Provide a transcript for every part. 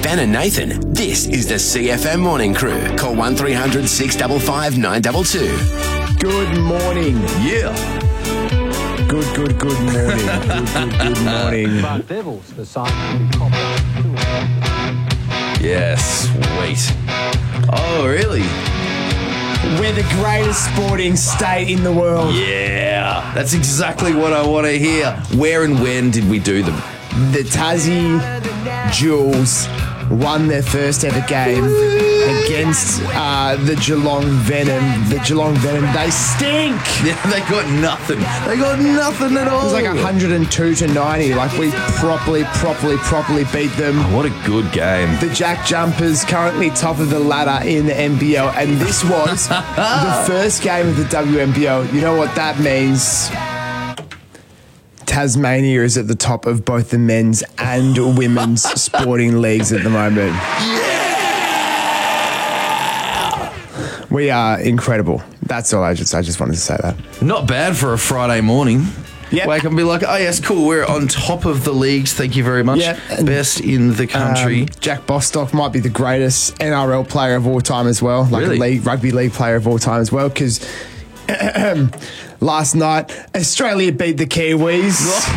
Ben and Nathan, this is the CFM Morning Crew. Call 1300 655 922. Good morning. Yeah. Good morning. Good morning. But Devils decided to cop Yes, sweet. Oh, really? We're the greatest sporting state in the world. Yeah. That's exactly what I want to hear. Where and when did we do them? The Tassie Jewels won their first ever game against the Geelong Venom. The Geelong Venom, they stink. Yeah, they got nothing. They got nothing at all. It was like 102 to 90. Like, we properly beat them. What a good game. The Jack Jumpers currently top of the ladder in the NBL, and this was the first game of the WNBL. You know what that means? Tasmania is at the top of both the men's and women's sporting leagues at the moment. Yeah! We are incredible. That's all I just wanted to say that. Not bad for a Friday morning. Yep. Wake up and be like, oh, yes, cool. We're on top of the leagues. Thank you very much. Yep. Best in the country. Jack Bostock might be the greatest NRL player of all time as well. Like Really? a rugby league player of all time as well, because last night, Australia beat the Kiwis.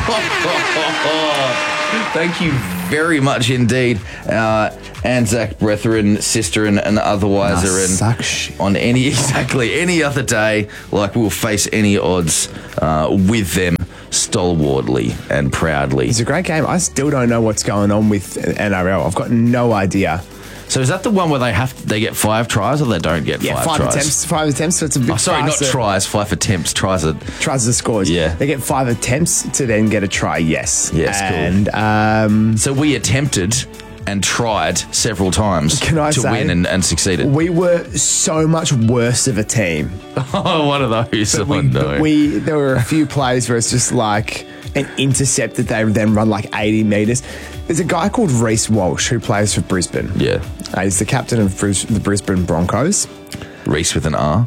Thank you very much indeed. Anzac brethren, sister and otherwise are in Suck shit. on any other day, like we'll face any odds with them stalwartly and proudly. It's a great game. I still don't know what's going on with NRL. I've got no idea. So is that the one where they get 5 tries or they don't get Yeah, 5 tries? five attempts. So it's a bit Oh, sorry, not faster. tries, 5 attempts. Tries are... Tries the scores. Yeah. They get 5 attempts to then get a try. Yes. Yes, cool. And So we attempted and tried several times Can I to say- win and succeeded. we were so much worse of a team. Oh, one of those. There were a few plays where it's just like an intercept that they then run like 80 metres. There's a guy called Reece Walsh who plays for Brisbane. Yeah. He's the captain of the Brisbane Broncos. Reece with an R.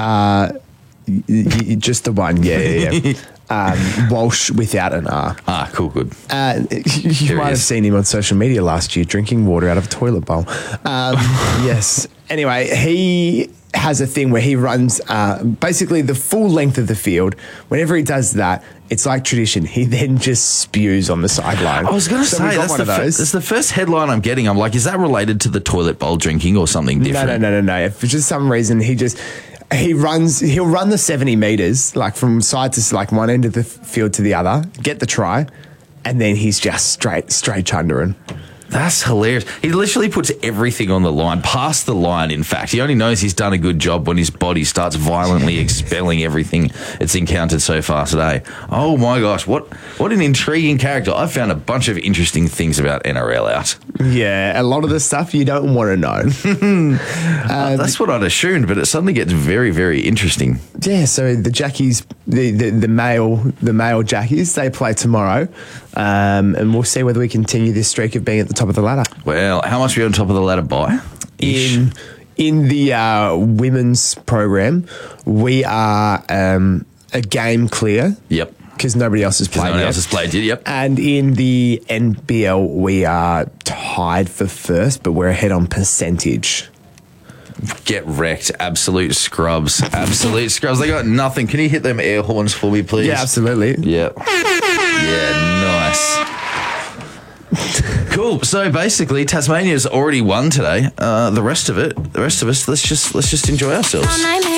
Just the one, yeah. Walsh without an R. Ah, cool, good. You There might he have is. seen him on social media last year drinking water out of a toilet bowl. Yes. Anyway, he has a thing where he runs basically the full length of the field. Whenever he does that, it's like tradition. He then just spews on the sideline. I was going to So say, we got that's one of those. that's the first headline I'm getting. I'm like, is that related to the toilet bowl drinking or something different? No. For just some reason, he'll run the 70 metres, like from side to like one end of the field to the other, get the try, and then he's just straight chundering. That's hilarious. He literally puts everything on the line, past the line, in fact. He only knows he's done a good job when his body starts violently expelling everything it's encountered so far today. Oh my gosh, what an intriguing character. I've found a bunch of interesting things about NRL out. Yeah, a lot of the stuff you don't want to know. That's what I'd assumed, but it suddenly gets very, very interesting. Yeah, so the Jackies, the male Jackies, they play tomorrow, and we'll see whether we continue this streak of being at the top of the ladder. Well, how much are we on top of the ladder by? In the women's program, we are a game clear. Yep. Because nobody else has played No one yet. else has played yet, yep. And in the NBL, we are tied for first, but we're ahead on percentage. Get wrecked. Absolute scrubs. Absolute scrubs. They got nothing. Can you hit them air horns for me, please? Yeah, absolutely. Yeah. Yeah, nice. Cool. So basically, Tasmania's already won today. The rest of us, let's just enjoy ourselves.